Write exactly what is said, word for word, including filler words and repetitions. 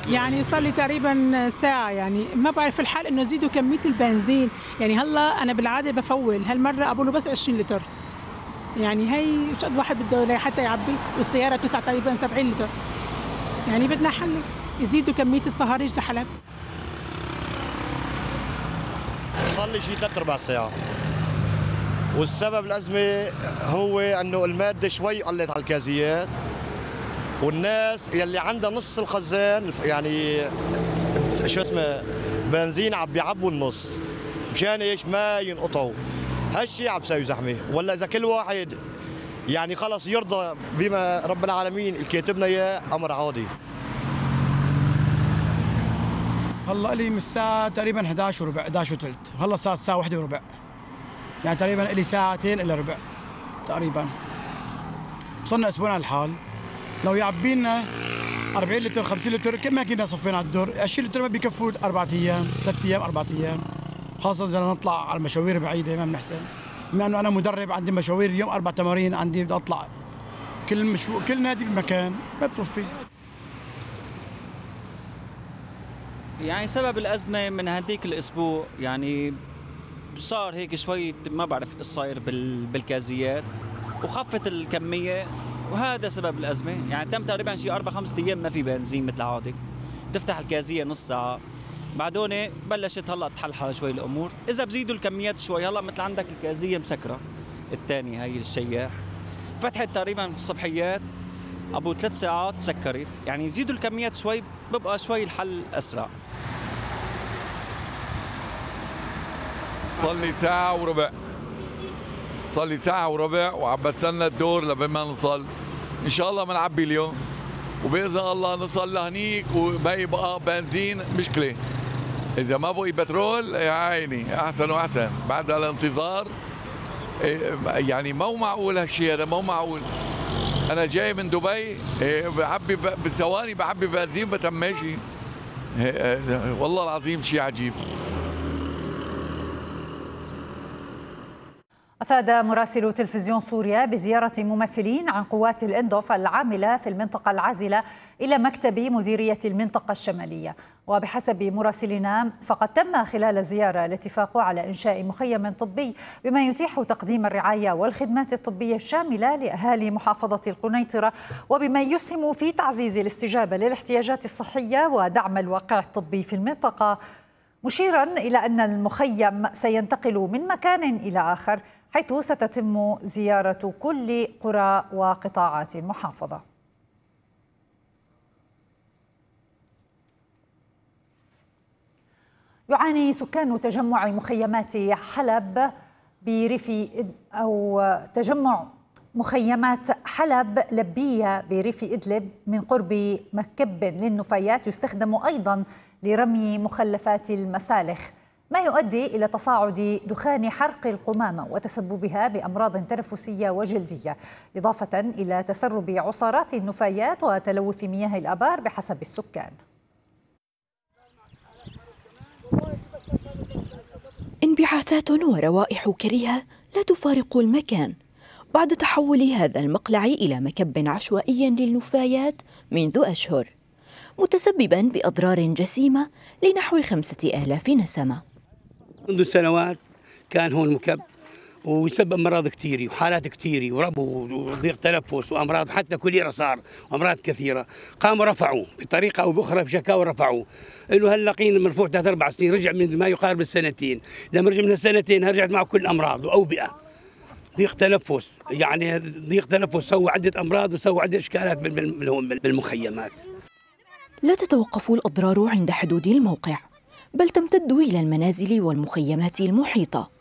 يعني صار لي تقريبا ساعة، يعني ما بعرف الحال انه يزيدوا كمية البنزين، يعني هلا انا بالعادة بفول، هالمرة ابو له بس عشرين لتر، يعني هي مش قد واحد بده حتى يعبي، والسيارة بتسعة تقريبا سبعين لتر، يعني بدنا حل يزيدوا كمية الصهاريج لحلب. صار لي شيء ثلاث اربع ساعة، والسبب الأزمة هو انه المادة شوي قلت على الكازيات، والناس يلي عندها نص الخزان يعني شو اسمه بنزين عم بيعبوا النص، مشان ايش؟ ما ينقطعوا. هالشيء عم بسوي زحمه، ولا اذا كل واحد يعني خلص يرضى بما رب العالمين الكاتبنا اياه امر عادي. هلا لي من الساعه تقريبا إحدى عشر وربع، إحدى عشر وثلث، هلا صارت الساعه واحدة وربع، يعني تقريبا لي ساعتين الا ربع تقريبا. وصلنا اسبوعنا الحال، لو يعبينا أربعين لتر خمسين لتر كم ما كنا صفينا على الدور، عشرين لتر ما بيكفوا أربعة أيام، ثلاث أيام، أربعة أيام، خاصة إذا نطلع على مشاوير بعيدة ما بنحسن. بما إنه أنا مدرب عندي مشاوير اليوم أربع تمارين عندي بدي أطلع كل مشو... كل نادي بمكان ما بتصفي. يعني سبب الأزمة من هديك الأسبوع يعني صار هيك شوي ما بعرف ايش صاير بال... بالكازيات وخفت الكمية، وهذا سبب الأزمة. يعني تم تقريبا شي أربع خمس أيام ما في بنزين مثل عادي، تفتح الكازية نص ساعة، بعدون بلشت هلا تحلحل شوي الأمور. إذا بزيدوا الكميات شوي هلا مثل عندك الكازية مسكرة الثانية هي الشياح فتحت تقريبا الصبحيات أبو ثلاث ساعات سكرت، يعني يزيدوا الكميات شوي ببقى شوي الحل أسرع. صار لي ساعة وربع، صار لي ساعة وربع وعم بستنى الدور لبما نوصل، إن شاء الله بنعبي اليوم، وبإذن الله نوصل لهنيك وما يبقى بنزين مشكلة. إذا ما بقي بترول يا عيني أحسن وأحسن، بعد الانتظار يعني مو معقول هالشيء هذا، مو معقول. أنا جاي من دبي بعبي بثواني بعبي بنزين بتم ماشي، والله العظيم شيء عجيب. أفاد مراسل تلفزيون سوريا بزيارة ممثلين عن قوات الإندوف العاملة في المنطقة العازلة إلى مكتب مديرية المنطقة الشمالية. وبحسب مراسلنا فقد تم خلال الزيارة الاتفاق على إنشاء مخيم طبي بما يتيح تقديم الرعاية والخدمات الطبية الشاملة لأهالي محافظة القنيطرة، وبما يسهم في تعزيز الاستجابة للاحتياجات الصحية ودعم الواقع الطبي في المنطقة، مشيرا إلى أن المخيم سينتقل من مكان إلى آخر، حيث ستتم زيارة كل قرى وقطاعات المحافظة. يعاني سكان تجمع مخيمات حلب بريف أو تجمع مخيمات حلب لبية بريف إدلب من قرب مكب للنفايات يستخدم أيضا لرمي مخلفات المسالخ، ما يؤدي إلى تصاعد دخان حرق القمامة وتسببها بأمراض تنفسية وجلدية، إضافة إلى تسرب عصارات النفايات وتلوث مياه الآبار بحسب السكان. انبعاثات وروائح كريهة لا تفارق المكان بعد تحول هذا المقلع إلى مكب عشوائي للنفايات منذ أشهر، متسببا بأضرار جسيمة لنحو خمسة آلاف نسمة. منذ سنوات كان هون مكب ويسبب امراض كثيره وحالات كثيره وربو وضيق تنفس وامراض حتى كوليرا صار وامراض كثيره. قاموا رفعوا بطريقه او باخرى بشكاوى رفعوا انه هاللقين مرفوع ثلاث اربع سنين، رجع من ما يقارب السنتين، لما رجع من السنتين رجعت معه كل الامراض واوبئه، ضيق تنفس، يعني ضيق تنفس سوى عده امراض وسوى عده اشكالات بالمخيمات. لا تتوقف الأضرار عند حدود الموقع، بل تمتد إلى المنازل والمخيمات المحيطة،